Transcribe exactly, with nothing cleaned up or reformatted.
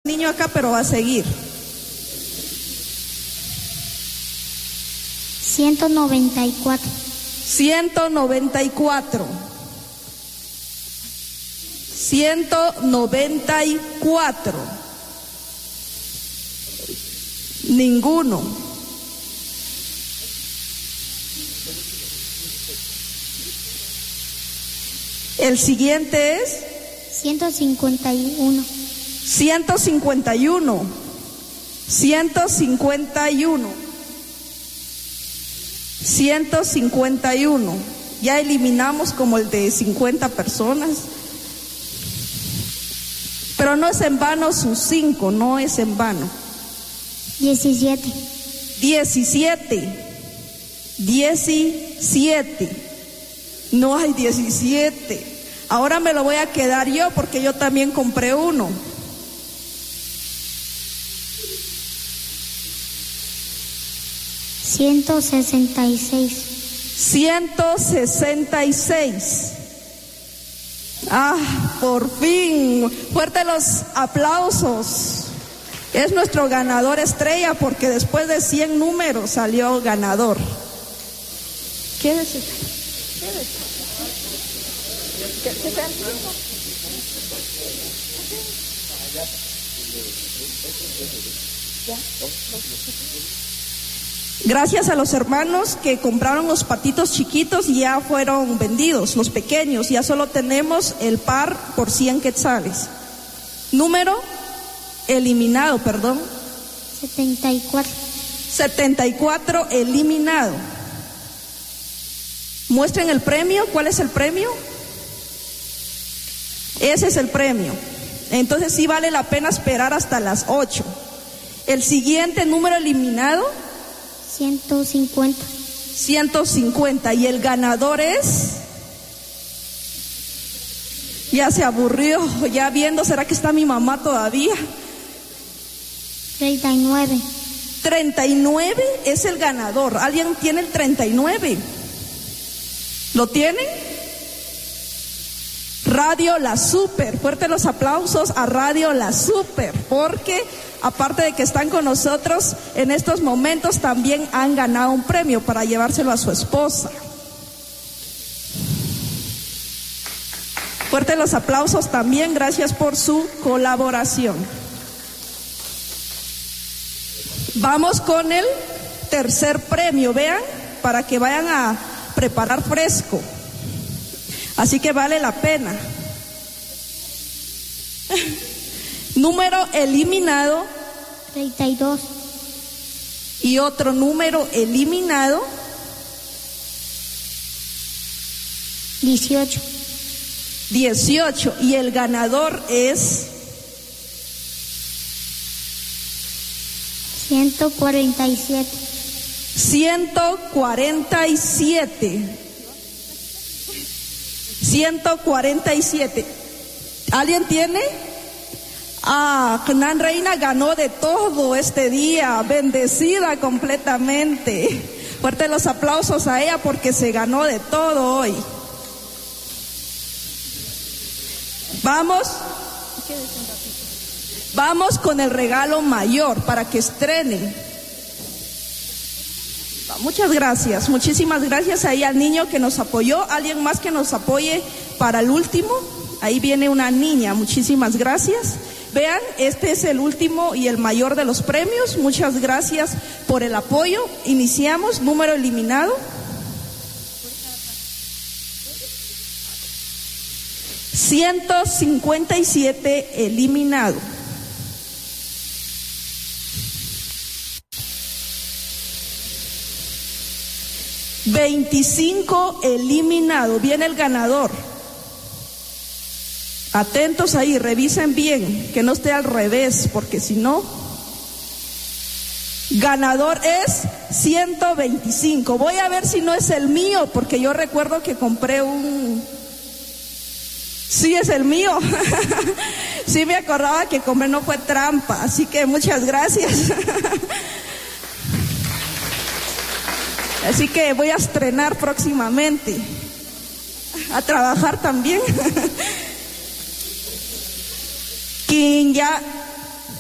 niño acá, pero va a seguir. ciento noventa y cuatro. ciento noventa y cuatro. ciento noventa y cuatro. Ninguno. El siguiente es ciento cincuenta y uno. ciento cincuenta y uno. ciento cincuenta y uno. ciento cincuenta y uno. Ya eliminamos como el de cincuenta personas. Pero no es en vano sus cinco, no es en vano. diecisiete. diecisiete. diecisiete. No hay diecisiete. Ahora me lo voy a quedar yo porque yo también compré uno. ciento sesenta y seis. ciento sesenta y seis. Ah, por fin. Fuerte los aplausos. Es nuestro ganador estrella porque después de cien números salió ganador. Quédese. Quédese. ¿Qué, qué sea el tiempo? ¿Ya? Gracias a los hermanos que compraron los patitos chiquitos y ya fueron vendidos, los pequeños, ya solo tenemos el par por cien quetzales. Número eliminado, perdón. setenta y cuatro. setenta y cuatro eliminado. Muestren el premio. ¿Cuál es el premio? Ese es el premio. Entonces sí vale la pena esperar hasta las ocho. El siguiente número eliminado. ciento cincuenta. ciento cincuenta. Y el ganador es... Ya se aburrió, ya viendo, ¿será que está mi mamá todavía? treinta y nueve. treinta y nueve es el ganador. ¿Alguien tiene el treinta y nueve? ¿Lo tienen? Radio La Super. Fuerte los aplausos a Radio La Super, porque aparte de que están con nosotros en estos momentos, también han ganado un premio para llevárselo a su esposa. Fuerte los aplausos también, gracias por su colaboración. Vamos con el tercer premio, vean, para que vayan a preparar fresco. Así que vale la pena. Número eliminado. treinta y dos. Y otro número eliminado. dieciocho. dieciocho. Y el ganador es... ciento cuarenta y siete. ciento cuarenta y siete. ciento cuarenta y siete. ¿Alguien tiene? Ah, Nan Reina ganó de todo este día, bendecida completamente. Fuerte los aplausos a ella porque se ganó de todo hoy. Vamos. Vamos con el regalo mayor para que estrenen. Muchas gracias, muchísimas gracias ahí al niño que nos apoyó. ¿Alguien más que nos apoye para el último? Ahí viene una niña, muchísimas gracias. Vean, este es el último y el mayor de los premios. Muchas gracias por el apoyo. Iniciamos, número eliminado. ciento cincuenta y siete eliminado. veinticinco eliminado. Viene el ganador. Atentos ahí, revisen bien, que no esté al revés, porque si no... Ganador es ciento veinticinco. Voy a ver si no es el mío, porque yo recuerdo que compré un... Sí, es el mío. Sí, me acordaba que compré, no fue trampa, así que muchas gracias. Así que voy a estrenar próximamente, a trabajar también. Quien ya